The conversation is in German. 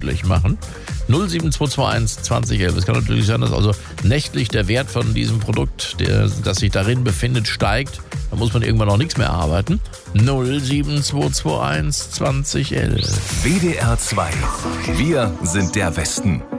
möglich machen. 07221 2011. Es kann natürlich sein, dass also nächtlich der Wert von diesem Produkt, das sich darin befindet, steigt. Da muss man irgendwann auch nichts mehr arbeiten. 07221 2011. WDR 2. Wir sind der Westen.